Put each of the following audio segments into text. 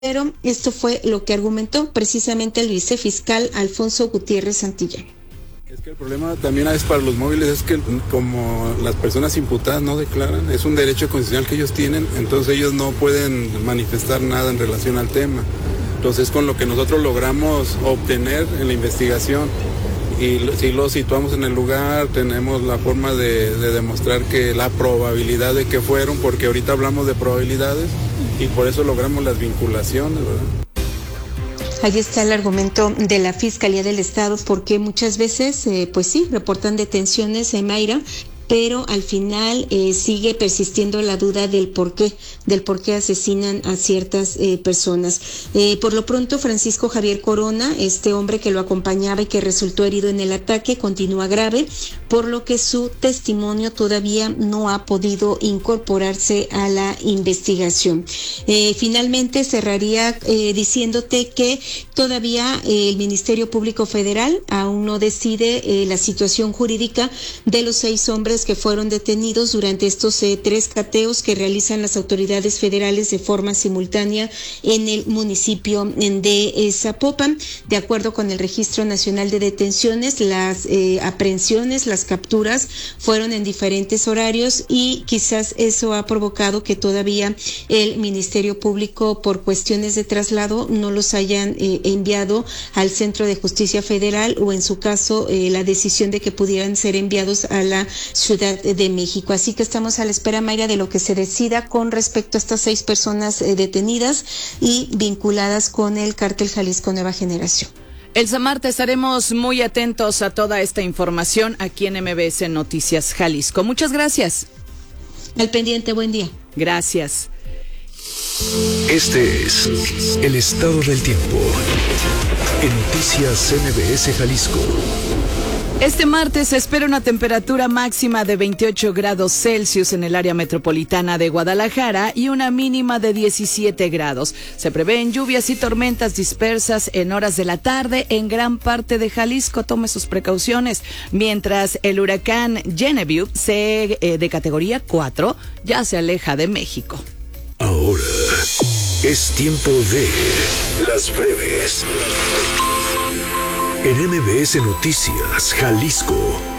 Pero esto fue lo que argumentó precisamente el vicefiscal Alfonso Gutiérrez Santillán. Es que el problema también es para los móviles, es que como las personas imputadas no declaran, es un derecho constitucional que ellos tienen, entonces ellos no pueden manifestar nada en relación al tema. Entonces con lo que nosotros logramos obtener en la investigación, y si lo situamos en el lugar, tenemos la forma de demostrar que la probabilidad de que fueron, porque ahorita hablamos de probabilidades, y por eso logramos las vinculaciones, ¿verdad? Ahí está el argumento de la Fiscalía del Estado, porque muchas veces, pues sí, reportan detenciones en Mayra, pero al final sigue persistiendo la duda del por qué asesinan a ciertas personas. Por lo pronto, Francisco Javier Corona, este hombre que lo acompañaba y que resultó herido en el ataque, continúa grave, por lo que su testimonio todavía no ha podido incorporarse a la investigación. Finalmente, cerraría diciéndote que todavía el Ministerio Público Federal aún no decide la situación jurídica de los 6 hombres que fueron detenidos durante estos 3 cateos que realizan las autoridades federales de forma simultánea en el municipio de Zapopan. De acuerdo con el Registro Nacional de Detenciones, las aprehensiones, las capturas fueron en diferentes horarios y quizás eso ha provocado que todavía el Ministerio Público, por cuestiones de traslado, no los hayan enviado al Centro de Justicia Federal, o en su caso la decisión de que pudieran ser enviados a la Ciudad de México. Así que estamos a la espera, Mayra, de lo que se decida con respecto a estas 6 personas detenidas y vinculadas con el cártel Jalisco Nueva Generación. Elsa Marta, estaremos muy atentos a toda esta información aquí en MBS Noticias Jalisco. Muchas gracias. Al pendiente, buen día. Gracias. Este es el estado del tiempo en Noticias MBS Jalisco. Este martes se espera una temperatura máxima de 28 grados Celsius en el área metropolitana de Guadalajara y una mínima de 17 grados. Se prevén lluvias y tormentas dispersas en horas de la tarde en gran parte de Jalisco. Tome sus precauciones. Mientras el huracán Genevieve, de categoría 4, ya se aleja de México. Ahora es tiempo de las breves. En MBS Noticias Jalisco.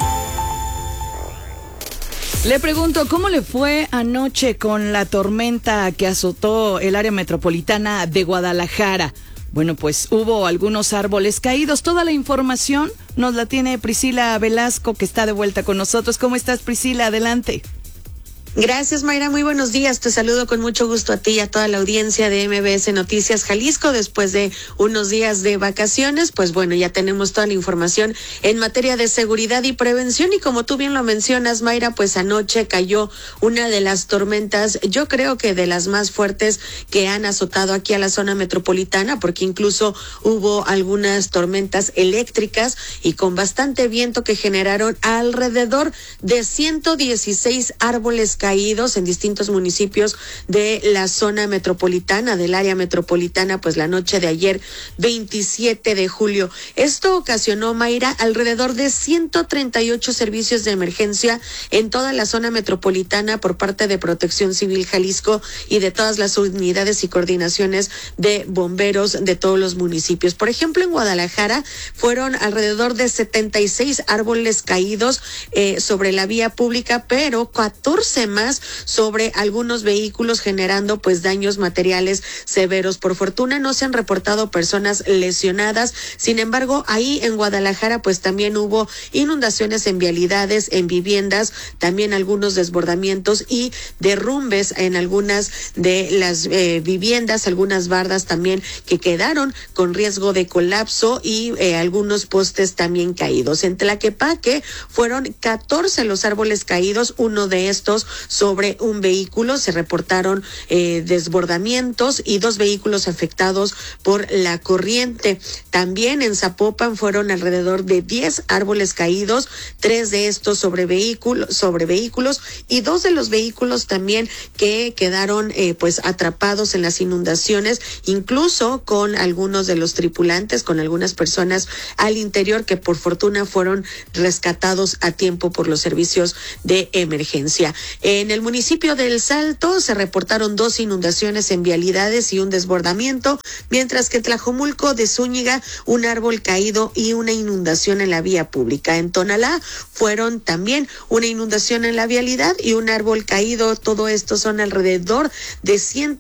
Le pregunto, ¿cómo le fue anoche con la tormenta que azotó el área metropolitana de Guadalajara? Bueno, pues hubo algunos árboles caídos. Toda la información nos la tiene Priscila Velasco, que está de vuelta con nosotros. ¿Cómo estás, Priscila? Adelante. Gracias, Mayra. Muy buenos días. Te saludo con mucho gusto a ti y a toda la audiencia de MBS Noticias Jalisco. Después de unos días de vacaciones, pues bueno, ya tenemos toda la información en materia de seguridad y prevención. Y como tú bien lo mencionas, Mayra, pues anoche cayó una de las tormentas, yo creo que de las más fuertes que han azotado aquí a la zona metropolitana, porque incluso hubo algunas tormentas eléctricas y con bastante viento que generaron alrededor de 116 árboles caídos en distintos municipios de la zona metropolitana, del área metropolitana, pues la noche de ayer, 27 de julio. Esto ocasionó, Mayra, alrededor de 138 servicios de emergencia en toda la zona metropolitana por parte de Protección Civil Jalisco y de todas las unidades y coordinaciones de bomberos de todos los municipios. Por ejemplo, en Guadalajara fueron alrededor de 76 árboles caídos sobre la vía pública, pero 14 más sobre algunos vehículos, generando pues daños materiales severos. Por fortuna no se han reportado personas lesionadas. Sin embargo, ahí en Guadalajara pues también hubo inundaciones en vialidades, en viviendas, también algunos desbordamientos y derrumbes en algunas de las viviendas, algunas bardas también que quedaron con riesgo de colapso y algunos postes también caídos. En Tlaquepaque fueron 14 los árboles caídos, uno de estos sobre un vehículo. Se reportaron desbordamientos y 2 vehículos afectados por la corriente. También en Zapopan fueron alrededor de 10 árboles caídos, 3 de estos sobre vehículos y 2 de los vehículos también que quedaron pues atrapados en las inundaciones, incluso con algunos de los tripulantes, con algunas personas al interior que por fortuna fueron rescatados a tiempo por los servicios de emergencia. En el municipio de El Salto se reportaron 2 inundaciones en vialidades y un desbordamiento, mientras que en Tlajomulco de Zúñiga un árbol caído y una inundación en la vía pública. En Tonalá fueron también una inundación en la vialidad y un árbol caído. Todo esto son alrededor de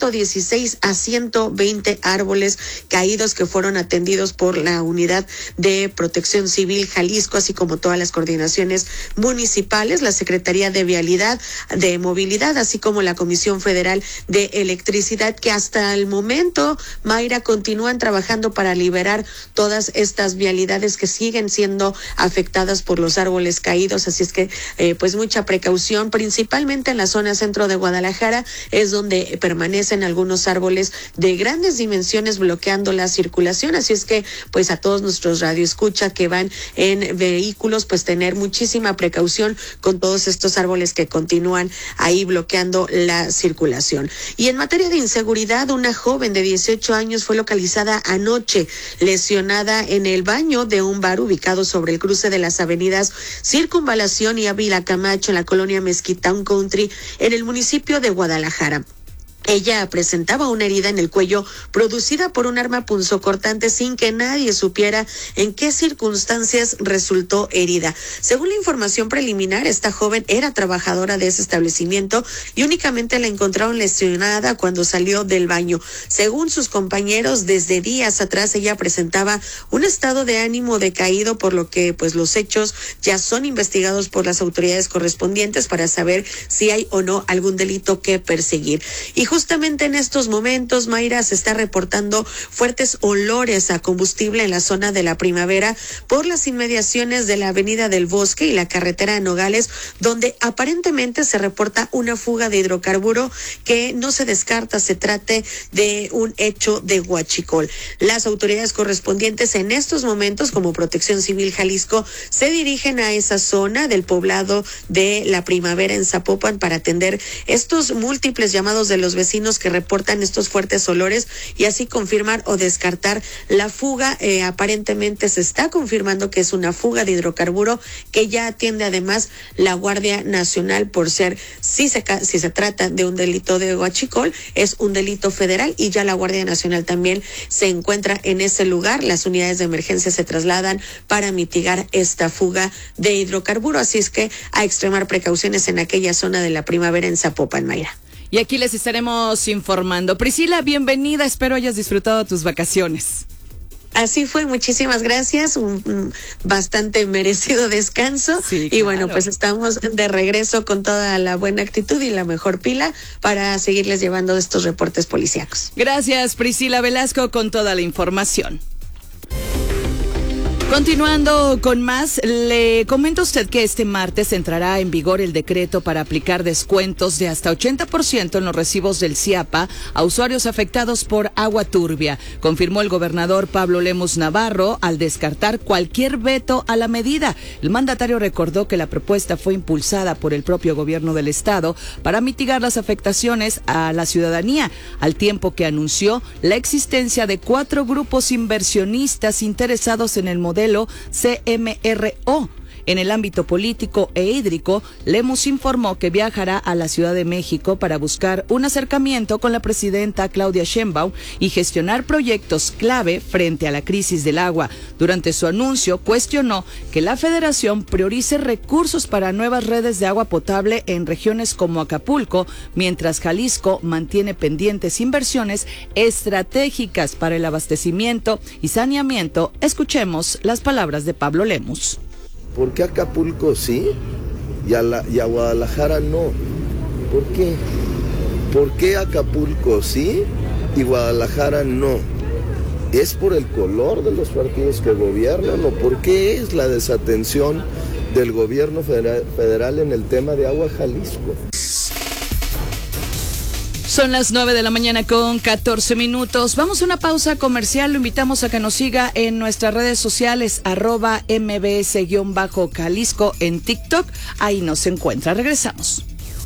116 a 120 árboles caídos que fueron atendidos por la Unidad de Protección Civil Jalisco, así como todas las coordinaciones municipales, la Secretaría de Vialidad, de Movilidad, así como la Comisión Federal de Electricidad, que hasta el momento, Mayra, continúan trabajando para liberar todas estas vialidades que siguen siendo afectadas por los árboles caídos. Así es que pues mucha precaución, principalmente en la zona centro de Guadalajara, es donde permanecen algunos árboles de grandes dimensiones bloqueando la circulación. Así es que pues a todos nuestros radioescucha que van en vehículos, pues tener muchísima precaución con todos estos árboles que continúan ahí bloqueando la circulación. Y en materia de inseguridad, una joven de 18 años fue localizada anoche lesionada en el baño de un bar ubicado sobre el cruce de las avenidas Circunvalación y Ávila Camacho en la colonia Mezquitown Country en el municipio de Guadalajara. Ella presentaba una herida en el cuello producida por un arma punzocortante sin que nadie supiera en qué circunstancias resultó herida. Según la información preliminar, esta joven era trabajadora de ese establecimiento y únicamente la encontraron lesionada cuando salió del baño. Según sus compañeros, desde días atrás ella presentaba un estado de ánimo decaído, por lo que pues los hechos ya son investigados por las autoridades correspondientes para saber si hay o no algún delito que perseguir. Y justamente en estos momentos, Mayra, se está reportando fuertes olores a combustible en la zona de la Primavera por las inmediaciones de la Avenida del Bosque y la carretera de Nogales, donde aparentemente se reporta una fuga de hidrocarburo que no se descarta se trate de un hecho de huachicol. Las autoridades correspondientes en estos momentos, como Protección Civil Jalisco, se dirigen a esa zona del poblado de la Primavera en Zapopan para atender estos múltiples llamados de los vecinos que reportan estos fuertes olores y así confirmar o descartar la fuga. Aparentemente se está confirmando que es una fuga de hidrocarburo que ya atiende además la Guardia Nacional por ser, si se trata de un delito de huachicol, es un delito federal y ya la Guardia Nacional también se encuentra en ese lugar. Las unidades de emergencia se trasladan para mitigar esta fuga de hidrocarburo, así es que a extremar precauciones en aquella zona de la Primavera en Zapopan, Mayra. Y aquí les estaremos informando. Priscila, bienvenida, espero hayas disfrutado tus vacaciones. Así fue, muchísimas gracias, un bastante merecido descanso. Sí, claro. Y bueno, pues estamos de regreso con toda la buena actitud y la mejor pila para seguirles llevando estos reportes policíacos. Gracias, Priscila Velasco, con toda la información. Continuando con más, le comento a usted que este martes entrará en vigor el decreto para aplicar descuentos de hasta 80% en los recibos del CIAPA a usuarios afectados por agua turbia, confirmó el gobernador Pablo Lemus Navarro al descartar cualquier veto a la medida. El mandatario recordó que la propuesta fue impulsada por el propio gobierno del estado para mitigar las afectaciones a la ciudadanía, al tiempo que anunció la existencia de 4 grupos inversionistas interesados en el modelo CMRO. En el ámbito político e hídrico, Lemus informó que viajará a la Ciudad de México para buscar un acercamiento con la presidenta Claudia Sheinbaum y gestionar proyectos clave frente a la crisis del agua. Durante su anuncio, cuestionó que la Federación priorice recursos para nuevas redes de agua potable en regiones como Acapulco, mientras Jalisco mantiene pendientes inversiones estratégicas para el abastecimiento y saneamiento. Escuchemos las palabras de Pablo Lemus. ¿Por qué Acapulco sí y a Guadalajara no? ¿Por qué? ¿Por qué Acapulco sí y Guadalajara no? ¿Es por el color de los partidos que gobiernan o por qué es la desatención del gobierno federal en el tema de agua Jalisco? Son las 9 de la mañana con 14 minutos. Vamos a una pausa comercial. Lo invitamos a que nos siga en nuestras redes sociales, @mbs_Jalisco en TikTok. Ahí nos encuentra. Regresamos.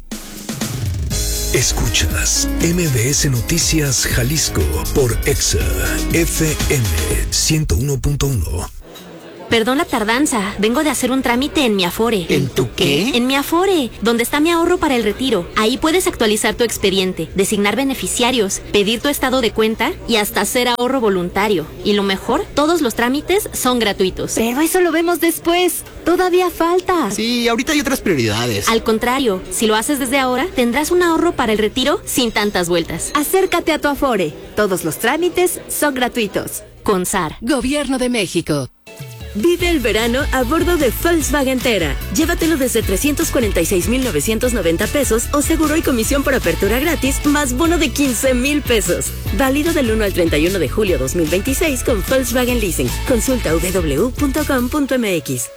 Escuchas MBS Noticias Jalisco por Exa FM 101.1. Perdón la tardanza. Vengo de hacer un trámite en mi Afore. ¿En tu qué? En mi Afore, donde está mi ahorro para el retiro. Ahí puedes actualizar tu expediente, designar beneficiarios, pedir tu estado de cuenta y hasta hacer ahorro voluntario. Y lo mejor, todos los trámites son gratuitos. Pero eso lo vemos después. Todavía falta. Sí, ahorita hay otras prioridades. Al contrario, si lo haces desde ahora, tendrás un ahorro para el retiro sin tantas vueltas. Acércate a tu Afore. Todos los trámites son gratuitos. CONSAR. Gobierno de México. Vive el verano a bordo de Volkswagen Tera. Llévatelo desde 346,990 pesos o seguro y comisión por apertura gratis, más bono de 15,000 pesos. Válido del 1 al 31 de julio 2026 con Volkswagen Leasing. Consulta www.com.mx.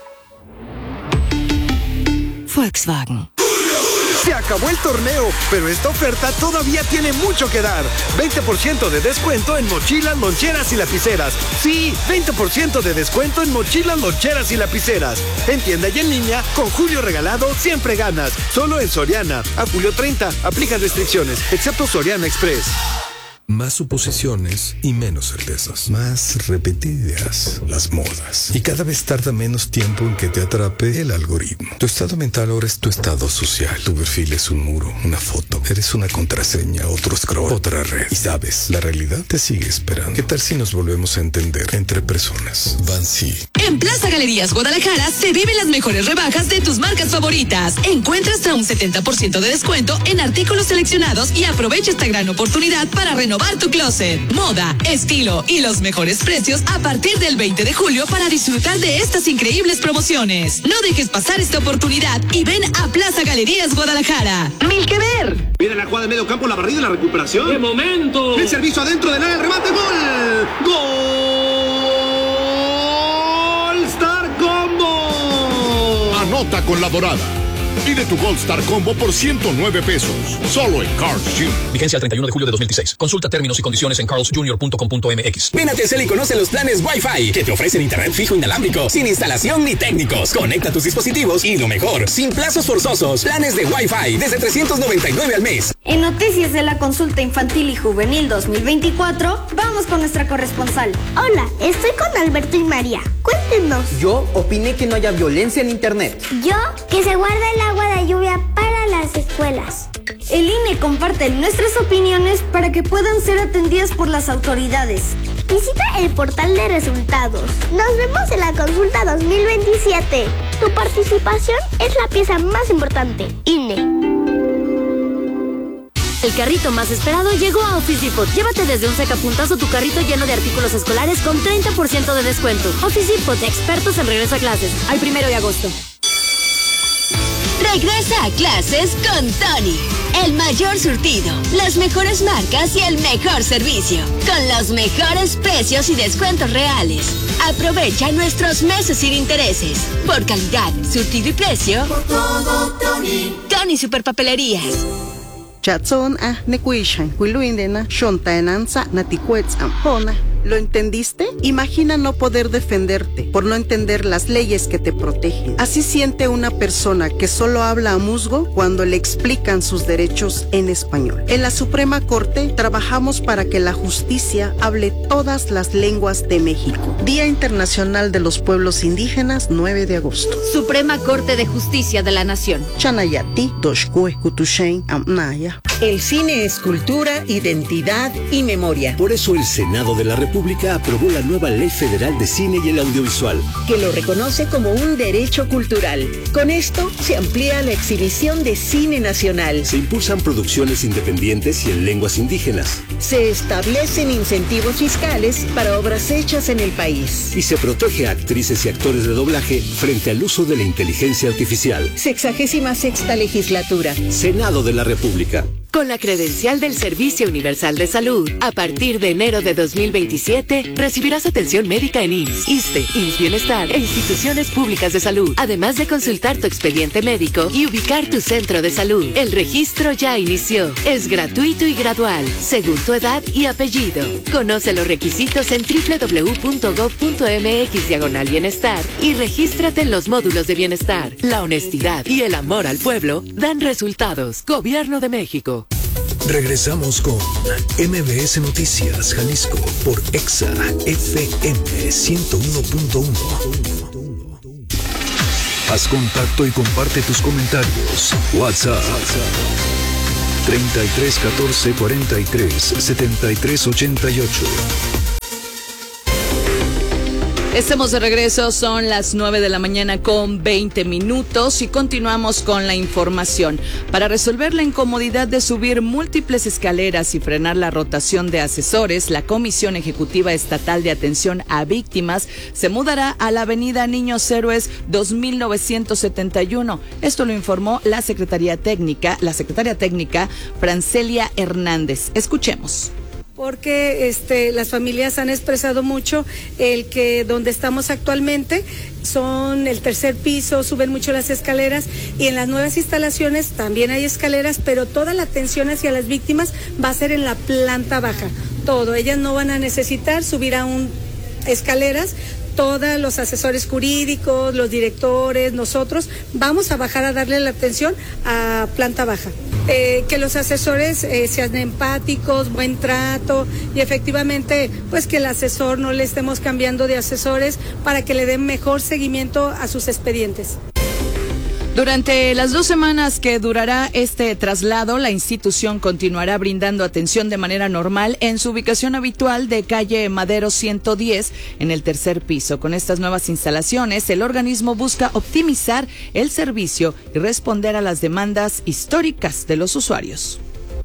Volkswagen. Se acabó el torneo, pero esta oferta todavía tiene mucho que dar. 20% de descuento en mochilas, loncheras y lapiceras. Sí, 20% de descuento en mochilas, loncheras y lapiceras. En tienda y en línea, con Julio Regalado siempre ganas. Solo en Soriana. A julio 30, aplican restricciones, excepto Soriana Express. Más suposiciones y menos certezas. Más repetidas las modas. Y cada vez tarda menos tiempo en que te atrape el algoritmo. Tu estado mental ahora es tu estado social. Tu perfil es un muro, una foto. Eres una contraseña, otro scroll, otra red. Y sabes, la realidad te sigue esperando. ¿Qué tal si nos volvemos a entender entre personas? Bansi. En Plaza Galerías Guadalajara se viven las mejores rebajas de tus marcas favoritas. Encuentra hasta un 70% de descuento en artículos seleccionados y aprovecha esta gran oportunidad para renovar tu closet. Moda, estilo y los mejores precios a partir del 20 de julio para disfrutar de estas increíbles promociones. No dejes pasar esta oportunidad y ven a Plaza Galerías Guadalajara. ¡Mil que ver! Viene la jugada de medio campo, la barrida y la recuperación. ¡Qué momento! El servicio adentro del área, el remate, ¡gol! ¡Gol! ¡Star Combo! Anota con la Dorada. Pide tu Gold Star Combo por 109 pesos. Solo en Carl's Jr. Vigencia el 31 de julio de 2016. Consulta términos y condiciones en carlsjr.com.mx. Ven a Telcel y conoce los planes Wi-Fi que te ofrecen internet fijo inalámbrico, sin instalación ni técnicos. Conecta tus dispositivos y lo mejor, sin plazos forzosos. Planes de Wi-Fi desde 399 al mes. En noticias de la consulta infantil y juvenil 2024, vamos con nuestra corresponsal. Hola, estoy con Alberto y María. Cuéntenos. Yo opiné que no haya violencia en internet. Yo, que se guarda el agua de lluvia para las escuelas. El INE comparte nuestras opiniones para que puedan ser atendidas por las autoridades. Visita el portal de resultados. Nos vemos en la consulta 2027. Tu participación es la pieza más importante. INE. El carrito más esperado llegó a Office Depot. Llévate desde un sacapuntas o tu carrito lleno de artículos escolares con 30% de descuento. Office Depot, expertos en regreso a clases. Al 1 de agosto. Regresa a clases con Tony. El mayor surtido, las mejores marcas y el mejor servicio. Con los mejores precios y descuentos reales. Aprovecha nuestros meses sin intereses. Por calidad, surtido y precio. Por todo, Tony. Tony Superpapelerías. Chatson nekuishan, huiluindena, shontaenanza, naticuetzam, ¿Lo entendiste? Imagina no poder defenderte por no entender las leyes que te protegen. Así siente una persona que solo habla a musgo cuando le explican sus derechos en español. En la Suprema Corte trabajamos para que la justicia hable todas las lenguas de México. Día Internacional de los Pueblos Indígenas, 9 de agosto. Suprema Corte de Justicia de la Nación. Chanayati, Doshkue, Kutushen, Amnaya. El cine es cultura, identidad y memoria. Por eso el Senado de la República aprobó la nueva Ley Federal de Cine y el Audiovisual, que lo reconoce como un derecho cultural. Con esto se amplía la exhibición de cine nacional. Se impulsan producciones independientes y en lenguas indígenas. Se establecen incentivos fiscales para obras hechas en el país. Y se protege a actrices y actores de doblaje frente al uso de la inteligencia artificial. 66ª legislatura. Senado de la República. Con la credencial del Servicio Universal de Salud, a partir de enero de 2027, recibirás atención médica en IMSS, ISSSTE, IMSS Bienestar e instituciones públicas de salud, además de consultar tu expediente médico y ubicar tu centro de salud. El registro ya inició. Es gratuito y gradual, según tu edad y apellido. Conoce los requisitos en www.gov.mx/bienestar y regístrate en los módulos de bienestar. La honestidad y el amor al pueblo dan resultados. Gobierno de México. Regresamos con MBS Noticias Jalisco por EXA FM 101.1. Haz contacto y comparte tus comentarios. WhatsApp 33 14 43 73 88. Estamos de regreso, son las 9 de la mañana con 20 minutos y continuamos con la información. Para resolver la incomodidad de subir múltiples escaleras y frenar la rotación de asesores, la Comisión Ejecutiva Estatal de Atención a Víctimas se mudará a la avenida Niños Héroes 2971. Esto lo informó la secretaria técnica Francelia Hernández. Escuchemos. Porque las familias han expresado mucho el que donde estamos actualmente son el tercer piso, suben mucho las escaleras, y en las nuevas instalaciones también hay escaleras, pero toda la atención hacia las víctimas va a ser en la planta baja. Todo, ellas no van a necesitar subir aún escaleras. Todos los asesores jurídicos, los directores, nosotros vamos a bajar a darle la atención a planta baja. Que los asesores sean empáticos, buen trato, y efectivamente pues que el asesor no le estemos cambiando de asesores para que le den mejor seguimiento a sus expedientes. Durante las 2 semanas que durará este traslado, la institución continuará brindando atención de manera normal en su ubicación habitual de calle Madero 110 en el tercer piso. Con estas nuevas instalaciones, el organismo busca optimizar el servicio y responder a las demandas históricas de los usuarios.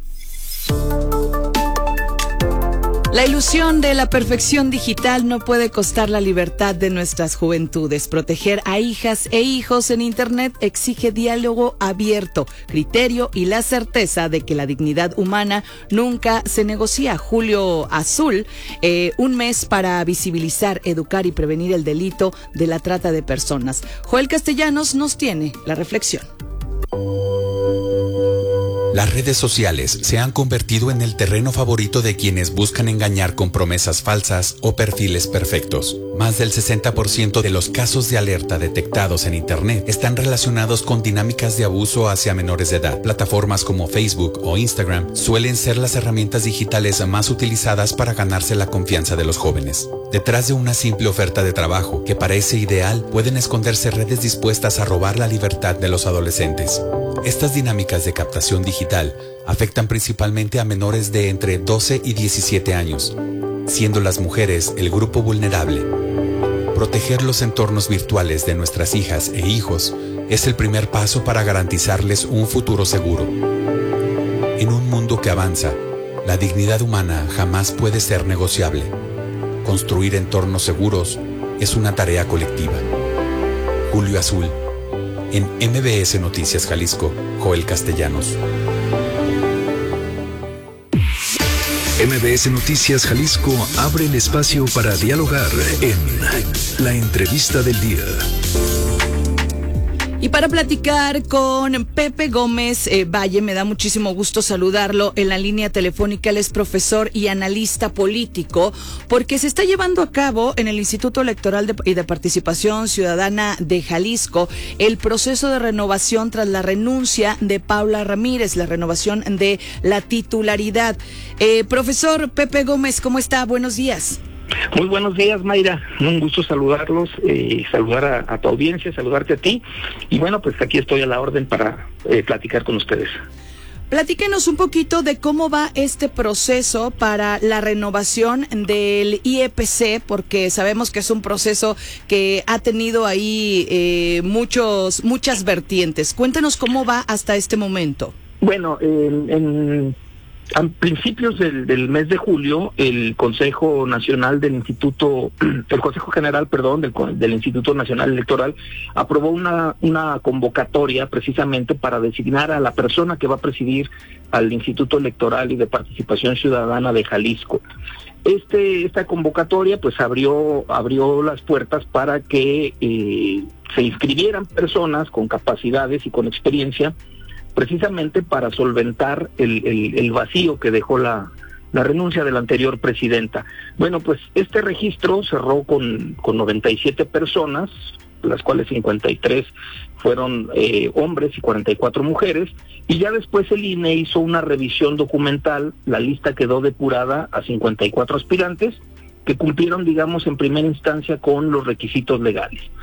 La ilusión de la perfección digital no puede costar la libertad de nuestras juventudes. Proteger a hijas e hijos en Internet exige diálogo abierto, criterio y la certeza de que la dignidad humana nunca se negocia. Julio Azul, un mes para visibilizar, educar y prevenir el delito de la trata de personas. Joel Castellanos nos tiene la reflexión. Las redes sociales se han convertido en el terreno favorito de quienes buscan engañar con promesas falsas o perfiles perfectos. Más del 60% de los casos de alerta detectados en Internet están relacionados con dinámicas de abuso hacia menores de edad. Plataformas como Facebook o Instagram suelen ser las herramientas digitales más utilizadas para ganarse la confianza de los jóvenes. Detrás de una simple oferta de trabajo que parece ideal, pueden esconderse redes dispuestas a robar la libertad de los adolescentes. Estas dinámicas de captación digital afectan principalmente a menores de entre 12 y 17 años, siendo las mujeres el grupo vulnerable. Proteger los entornos virtuales de nuestras hijas e hijos es el primer paso para garantizarles un futuro seguro. En un mundo que avanza, la dignidad humana jamás puede ser negociable. Construir entornos seguros es una tarea colectiva. Julio Azul. En MBS Noticias Jalisco, Joel Castellanos. MBS Noticias Jalisco abre el espacio para dialogar en La Entrevista del Día. Y para platicar con Pepe Gómez Valle, me da muchísimo gusto saludarlo en la línea telefónica. Él es profesor y analista político, porque se está llevando a cabo en el Instituto Electoral y de Participación Ciudadana de Jalisco el proceso de renovación tras la renuncia de Paula Ramírez, la renovación de la titularidad. Profesor Pepe Gómez, ¿cómo está? Buenos días. Muy buenos días, Mayra. Un gusto saludarlos, saludar a tu audiencia, saludarte a ti. Y bueno, pues aquí estoy a la orden para platicar con ustedes. Platíquenos un poquito de cómo va este proceso para la renovación del IEPC, porque sabemos que es un proceso que ha tenido ahí muchas vertientes. Cuéntenos cómo va hasta este momento. Bueno, a principios del mes de julio, el Consejo Nacional del Instituto, el Consejo General, perdón, del Instituto Nacional Electoral, aprobó una convocatoria precisamente para designar a la persona que va a presidir al Instituto Electoral y de Participación Ciudadana de Jalisco. Esta convocatoria pues abrió las puertas para que se inscribieran personas con capacidades y con experiencia, precisamente para solventar el vacío que dejó la renuncia de la anterior presidenta. Bueno, pues este registro cerró con 97 personas, las cuales 53 fueron hombres y 44 mujeres, y ya después el INE hizo una revisión documental. La lista quedó depurada a 54 aspirantes que cumplieron, digamos, en primera instancia con los requisitos legales.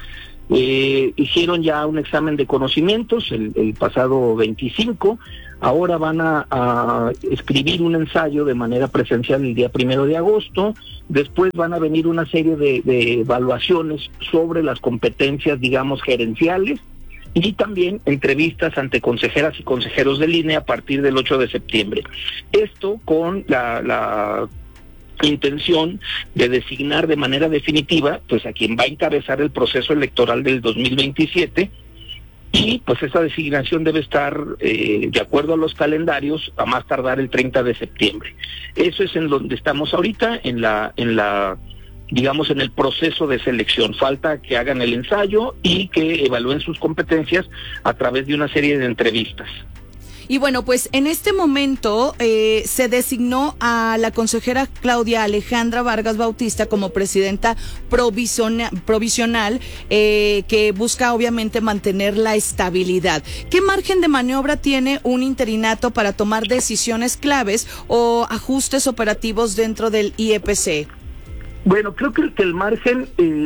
Hicieron ya un examen de conocimientos el pasado 25, ahora van a escribir un ensayo de manera presencial el día 1 de agosto, después van a venir una serie de evaluaciones sobre las competencias, digamos, gerenciales, y también entrevistas ante consejeras y consejeros del INE a partir del 8 de septiembre. Esto con la intención de designar de manera definitiva pues a quien va a encabezar el proceso electoral del 2027, y pues esa designación debe estar de acuerdo a los calendarios a más tardar el 30 de septiembre. Eso es en donde estamos ahorita, digamos, en el proceso de selección. Falta que hagan el ensayo y que evalúen sus competencias a través de una serie de entrevistas. Y bueno, pues en este momento se designó a la consejera Claudia Alejandra Vargas Bautista como presidenta provisional, que busca obviamente mantener la estabilidad. ¿Qué margen de maniobra tiene un interinato para tomar decisiones claves o ajustes operativos dentro del IEPC? Bueno, creo que el margen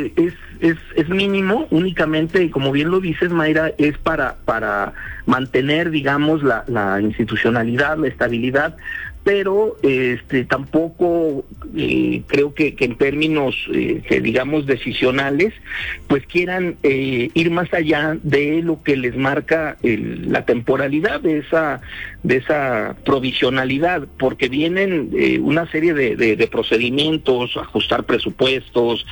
es mínimo, únicamente, y como bien lo dices, Mayra, es para mantener, digamos, la institucionalidad, la estabilidad, pero tampoco creo que en términos digamos decisionales pues quieran ir más allá de lo que les marca la temporalidad de esa provisionalidad, porque vienen una serie de procedimientos, ajustar presupuestos,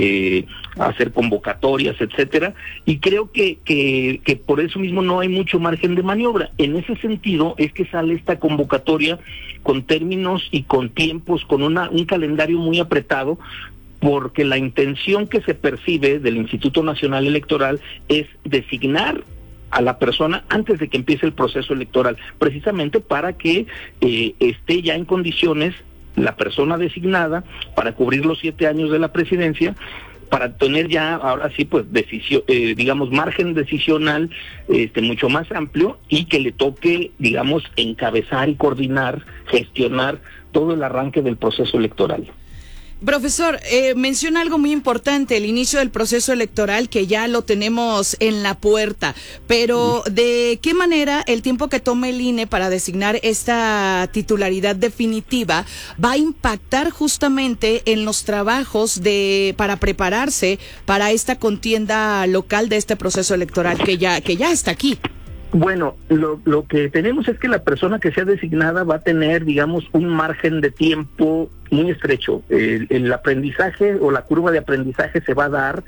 hacer convocatorias, etcétera, y creo que por eso mismo no hay mucho margen de maniobra. En ese sentido es que sale esta convocatoria con términos y con tiempos, con un calendario muy apretado, porque la intención que se percibe del Instituto Nacional Electoral es designar a la persona antes de que empiece el proceso electoral, precisamente para que esté ya en condiciones la persona designada para cubrir los 7 años de la presidencia, para tener ya ahora sí pues digamos margen decisional mucho más amplio, y que le toque, digamos, encabezar y coordinar, gestionar todo el arranque del proceso electoral. Profesor, menciona algo muy importante, el inicio del proceso electoral, que ya lo tenemos en la puerta, pero ¿de qué manera el tiempo que tome el INE para designar esta titularidad definitiva va a impactar justamente en los trabajos para prepararse para esta contienda local de este proceso electoral que ya está aquí? Bueno, lo que tenemos es que la persona que sea designada va a tener, digamos, un margen de tiempo muy estrecho. El aprendizaje o la curva de aprendizaje se va a dar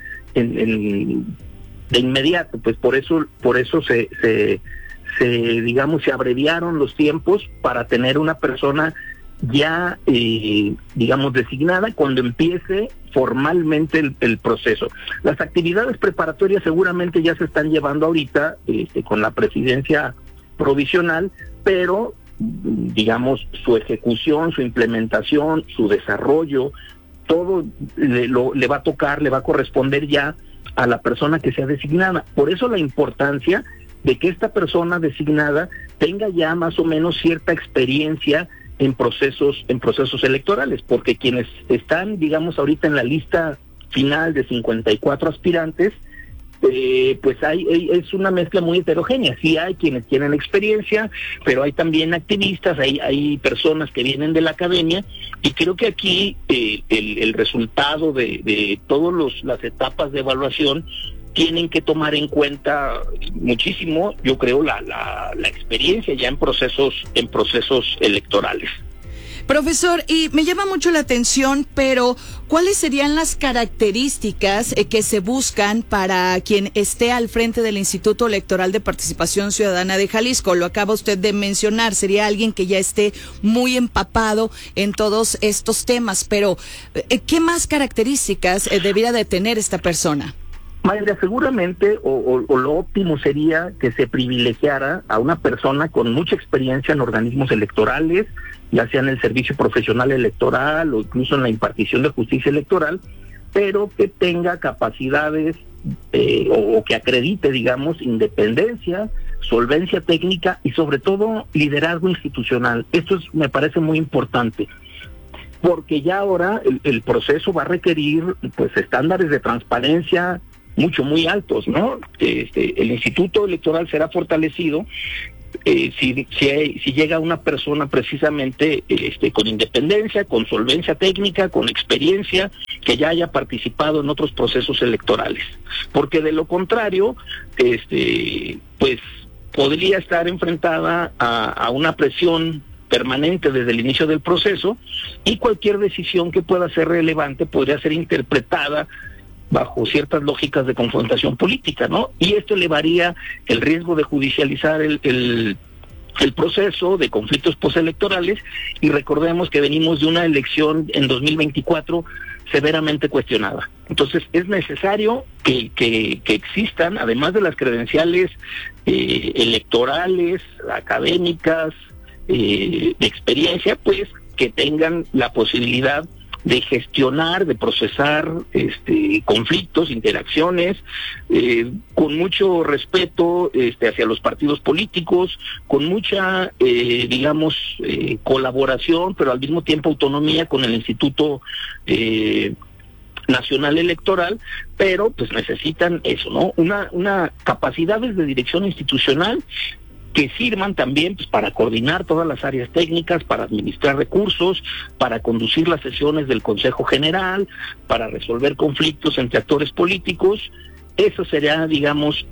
de inmediato, pues por eso se digamos, se abreviaron los tiempos para tener una persona ya, digamos, designada cuando empiece formalmente el proceso. Las actividades preparatorias seguramente ya se están llevando ahorita con la presidencia provisional, pero digamos su ejecución, su implementación, su desarrollo, todo le va a corresponder ya a la persona que sea designada. Por eso la importancia de que esta persona designada tenga ya más o menos cierta experiencia en procesos electorales, porque quienes están, digamos, ahorita en la lista final de 54 aspirantes, pues es una mezcla muy heterogénea. Sí hay quienes tienen experiencia, pero hay también activistas, hay personas que vienen de la academia, y creo que aquí el resultado de todas las etapas de evaluación tienen que tomar en cuenta muchísimo, yo creo, la experiencia ya en procesos electorales. Profesor, y me llama mucho la atención, pero ¿cuáles serían las características que se buscan para quien esté al frente del Instituto Electoral de Participación Ciudadana de Jalisco? Lo acaba usted de mencionar, sería alguien que ya esté muy empapado en todos estos temas, pero ¿qué más características debiera de tener esta persona? Mayra, seguramente o lo óptimo sería que se privilegiara a una persona con mucha experiencia en organismos electorales, ya sea en el servicio profesional electoral o incluso en la impartición de justicia electoral, pero que tenga capacidades o que acredite, digamos, independencia, solvencia técnica y sobre todo liderazgo institucional. Esto me parece muy importante, porque ya ahora el proceso va a requerir pues estándares de transparencia, muy altos, ¿no? El Instituto Electoral será fortalecido si llega una persona precisamente con independencia, con solvencia técnica, con experiencia, que ya haya participado en otros procesos electorales, porque de lo contrario, pues podría estar enfrentada a una presión permanente desde el inicio del proceso, y cualquier decisión que pueda ser relevante podría ser interpretada bajo ciertas lógicas de confrontación política, ¿no? Y esto elevaría el riesgo de judicializar el proceso, de conflictos postelectorales, y recordemos que venimos de una elección en 2024 severamente cuestionada. Entonces es necesario que existan, además de las credenciales electorales, académicas, de experiencia, pues que tengan la posibilidad de gestionar, de procesar conflictos, interacciones, con mucho respeto hacia los partidos políticos, con mucha, colaboración, pero al mismo tiempo autonomía con el Instituto Nacional Electoral, pero pues necesitan eso, ¿no? Una capacidades de dirección institucional que sirvan también pues, para coordinar todas las áreas técnicas, para administrar recursos, para conducir las sesiones del Consejo General, para resolver conflictos entre actores políticos. Eso sería, digamos,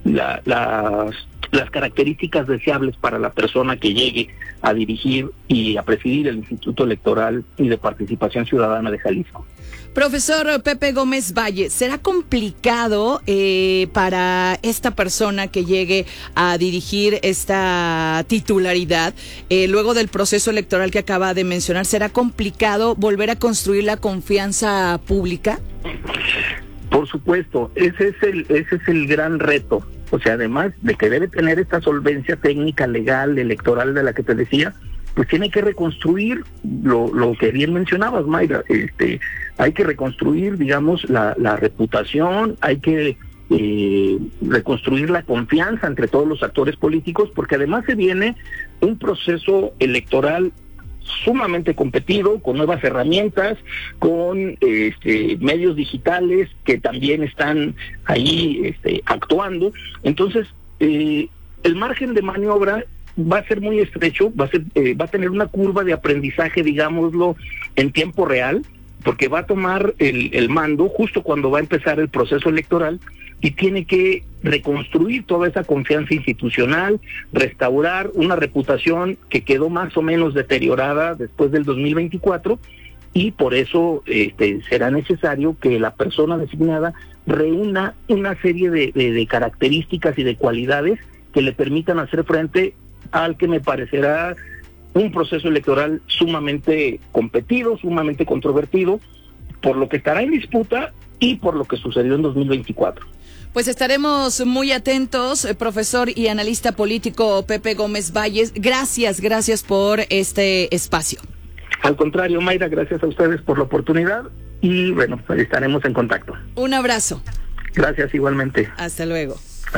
las características deseables para la persona que llegue a dirigir y a presidir el Instituto Electoral y de Participación Ciudadana de Jalisco. Profesor Pepe Gómez Valle, ¿será complicado para esta persona que llegue a dirigir esta titularidad, luego del proceso electoral que acaba de mencionar, será complicado volver a construir la confianza pública? Por supuesto, ese es el gran reto. O sea, además de que debe tener esta solvencia técnica, legal, electoral de la que te decía, pues tiene que reconstruir lo que bien mencionabas, Mayra. Hay que reconstruir, digamos, la reputación, hay que reconstruir la confianza entre todos los actores políticos, porque además se viene un proceso electoral sumamente competido, con nuevas herramientas, con medios digitales que también están ahí actuando. Entonces, el margen de maniobra va a ser muy estrecho, va a tener una curva de aprendizaje, digámoslo, en tiempo real, porque va a tomar el mando justo cuando va a empezar el proceso electoral y tiene que reconstruir toda esa confianza institucional, restaurar una reputación que quedó más o menos deteriorada después del 2024, y por eso será necesario que la persona designada reúna una serie de características y de cualidades que le permitan hacer frente al que me parecerá un proceso electoral sumamente competido, sumamente controvertido, por lo que estará en disputa y por lo que sucedió en 2024. Pues estaremos muy atentos, profesor y analista político Pepe Gómez Valles. Gracias por este espacio. Al contrario, Mayra, gracias a ustedes por la oportunidad y bueno, pues estaremos en contacto. Un abrazo. Gracias igualmente. Hasta luego.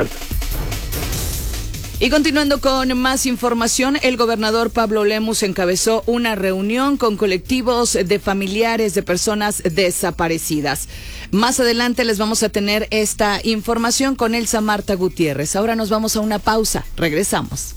Y continuando con más información, el gobernador Pablo Lemus encabezó una reunión con colectivos de familiares de personas desaparecidas. Más adelante les vamos a tener esta información con Elsa Marta Gutiérrez. Ahora nos vamos a una pausa. Regresamos.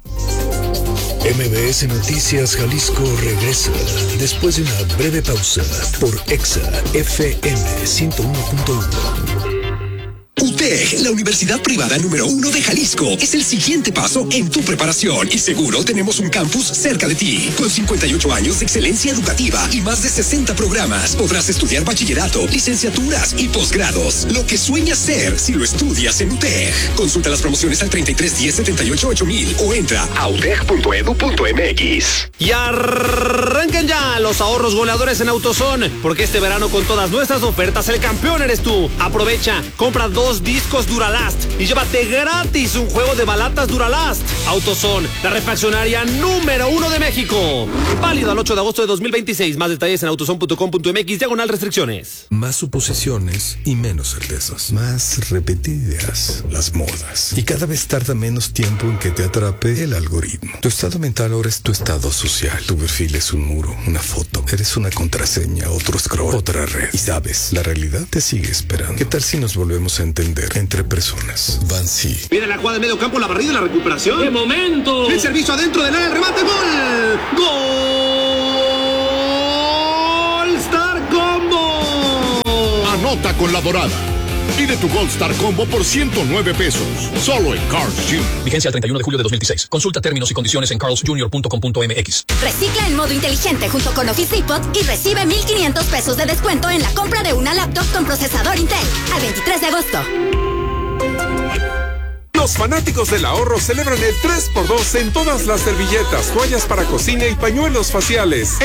MBS Noticias Jalisco regresa después de una breve pausa por Exa FM 101.1. UTEG, la universidad privada número 1 de Jalisco, es el siguiente paso en tu preparación y seguro tenemos un campus cerca de ti. Con 58 años de excelencia educativa y más de 60 programas, podrás estudiar bachillerato, licenciaturas y posgrados. Lo que sueñas ser si lo estudias en UTEG. Consulta las promociones al 3310-788000 o entra a uteg.edu.mx. Y arranquen ya los ahorros goleadores en AutoZone, porque este verano con todas nuestras ofertas el campeón eres tú. Aprovecha, compra 2 discos Duralast y llévate gratis un juego de balatas Duralast. AutoZone, la refaccionaria número 1 de México. Válido al 8 de agosto de 2026. Más detalles en autozone.com.mx/restricciones. Más suposiciones y menos certezas. Más repetidas las modas. Y cada vez tarda menos tiempo en que te atrape el algoritmo. Tu estado mental ahora es tu estado social. Tu perfil es un muro, una foto. Eres una contraseña, otro scroll, otra red. Y sabes, la realidad te sigue esperando. ¿Qué tal si nos volvemos a entender entre personas. Vancy. Viene la jugada de medio campo, la barrida y la recuperación. ¡Qué momento! El servicio adentro del área, el remate, gol. ¡Gol! ¡Star Combo! Anota con la Dorada. Pide tu Gold Star Combo por 109 pesos. Solo en Carl's Jr. Vigencia al 31 de julio de 2016. Consulta términos y condiciones en carlsjr.com.mx. Recicla en modo inteligente junto con Office Depot y recibe 1,500 pesos de descuento en la compra de una laptop con procesador Intel. Al 23 de agosto. Los fanáticos del ahorro celebran el 3x2 en todas las servilletas, toallas para cocina y pañuelos faciales.